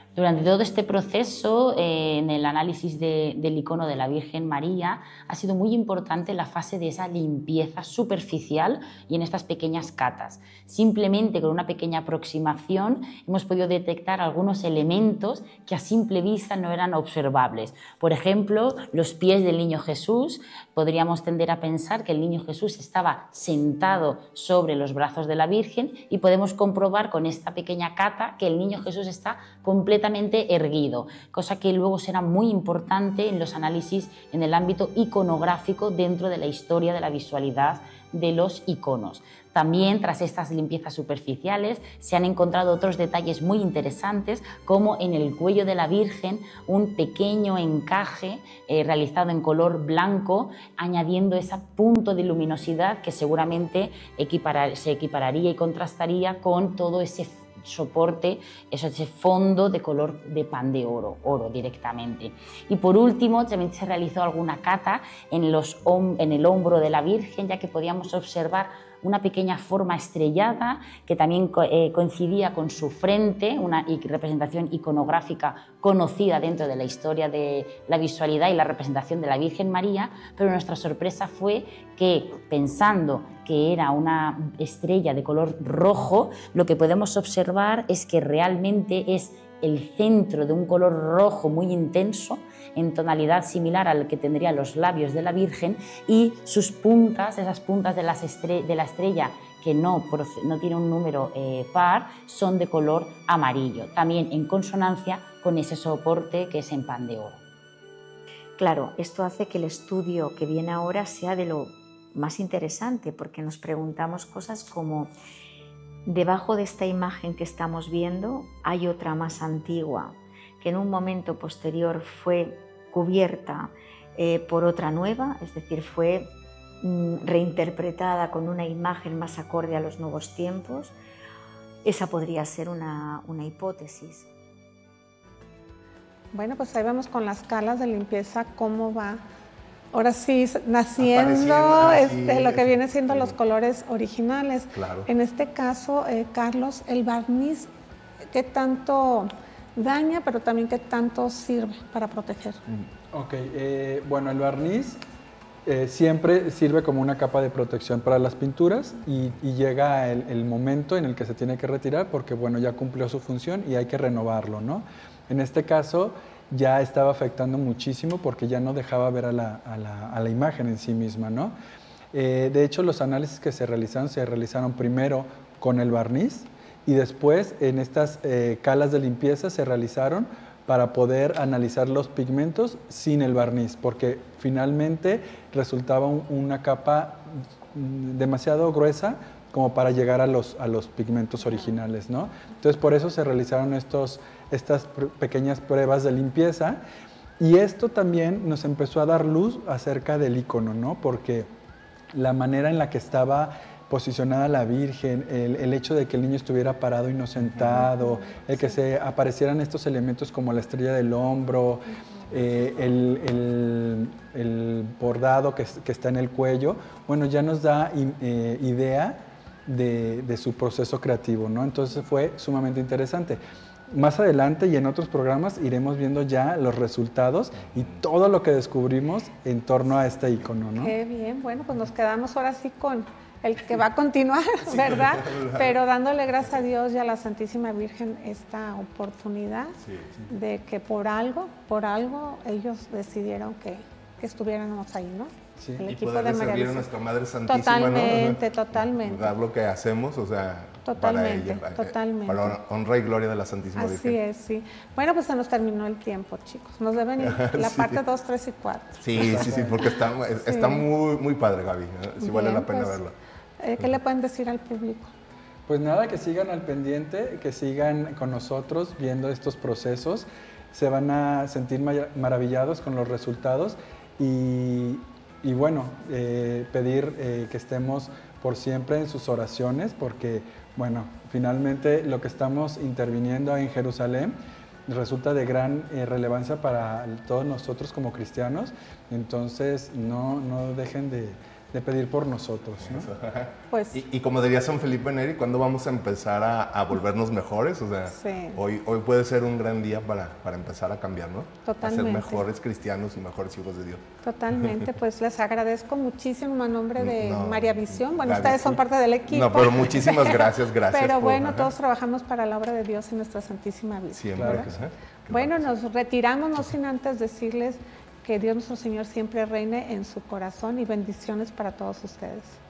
Durante todo este proceso, en el análisis del icono de la Virgen María, ha sido muy importante la fase de esa limpieza superficial y en estas pequeñas catas. Simplemente con una pequeña aproximación hemos podido detectar algunos elementos que a simple vista no eran observables. Por ejemplo, los pies del Niño Jesús. Podríamos tender a pensar que el Niño Jesús estaba sentado sobre los brazos de la Virgen y podemos comprobar con esta pequeña cata que el Niño Jesús está completamente erguido, cosa que luego será muy importante en los análisis en el ámbito iconográfico dentro de la historia de la visualidad de los iconos. También, tras estas limpiezas superficiales, se han encontrado otros detalles muy interesantes, como en el cuello de la Virgen un pequeño encaje realizado en color blanco, añadiendo ese punto de luminosidad que seguramente se equipararía y contrastaría con todo ese soporte, ese fondo de color de pan de oro, oro directamente. Y por último, también se realizó alguna cata en el hombro de la Virgen, ya que podíamos observar una pequeña forma estrellada que también coincidía con su frente, una representación iconográfica conocida dentro de la historia de la visualidad y la representación de la Virgen María, pero nuestra sorpresa fue que, pensando que era una estrella de color rojo, lo que podemos observar es que realmente es el centro de un color rojo muy intenso, en tonalidad similar al que tendrían los labios de la Virgen, y sus puntas, esas puntas de la estrella que no tiene un número par, son de color amarillo, también en consonancia con ese soporte que es en pan de oro. Claro, esto hace que el estudio que viene ahora sea de lo más interesante, porque nos preguntamos cosas como: debajo de esta imagen que estamos viendo hay otra más antigua, que en un momento posterior fue cubierta por otra nueva, es decir, fue reinterpretada con una imagen más acorde a los nuevos tiempos. Esa podría ser una hipótesis. Bueno, pues ahí vemos con las calas de limpieza cómo va, ahora sí, naciendo lo que viene siendo los colores originales. Claro. En este caso, Carlos, el barniz, ¿qué tanto daña, pero también qué tanto sirve para proteger? Ok, bueno, el barniz siempre sirve como una capa de protección para las pinturas y llega el momento en el que se tiene que retirar porque, bueno, ya cumplió su función y hay que renovarlo, ¿no? En este caso ya estaba afectando muchísimo porque ya no dejaba ver a la imagen en sí misma, ¿no? De hecho, los análisis que se realizaron primero con el barniz y después en estas calas de limpieza se realizaron para poder analizar los pigmentos sin el barniz, porque finalmente resultaba una capa demasiado gruesa como para llegar a los pigmentos originales, ¿no? Entonces, por eso se realizaron estas pequeñas pruebas de limpieza y esto también nos empezó a dar luz acerca del icono, ¿no? Porque la manera en la que estaba posicionada la Virgen, el hecho de que el niño estuviera parado y no sentado, el que se aparecieran estos elementos como la estrella del hombro, el bordado que está en el cuello, bueno, ya nos da idea de su proceso creativo, ¿no? Entonces fue sumamente interesante. Más adelante y en otros programas iremos viendo ya los resultados y todo lo que descubrimos en torno a este icono, ¿no? Qué bien, bueno, pues nos quedamos ahora sí con el que va a continuar, ¿verdad? Pero dándole gracias a Dios y a la Santísima Virgen esta oportunidad de que por algo ellos decidieron que estuviéramos ahí, ¿no? Sí. El y equipo poderle de María servir a Luisa. nuestra Madre Santísima, Totalmente, ¿no? totalmente. Dar lo que hacemos, o sea, Totalmente, para ella, totalmente. para honra y gloria de la Santísima Así Virgen. es, sí. Bueno, pues se nos terminó el tiempo, chicos. Nos deben ir la Sí. parte 2, 3 y 4. Sí, porque está muy, muy padre, Gaby. Sí, vale la pena pues, verlo. ¿Qué le pueden decir al público? Pues nada, que sigan al pendiente, que sigan con nosotros viendo estos procesos, se van a sentir maravillados con los resultados y bueno, pedir que estemos por siempre en sus oraciones porque, bueno, finalmente lo que estamos interviniendo en Jerusalén resulta de gran relevancia para todos nosotros como cristianos, entonces no dejen de de pedir por nosotros, ¿no? Pues, y como diría San Felipe Neri, ¿cuándo vamos a empezar a volvernos mejores? O sea, sí. hoy puede ser un gran día para empezar a cambiar, ¿no? Totalmente. A ser mejores cristianos y mejores hijos de Dios. Totalmente, pues les agradezco muchísimo a nombre de María Visión. Bueno, Gaby, ustedes son parte del equipo. No, pero muchísimas gracias. Pero bueno, todos trabajamos para la obra de Dios y nuestra Santísima Virgen. Siempre. ¿verdad? Bueno, nos retiramos, no sin antes decirles que Dios nuestro Señor siempre reine en su corazón y bendiciones para todos ustedes.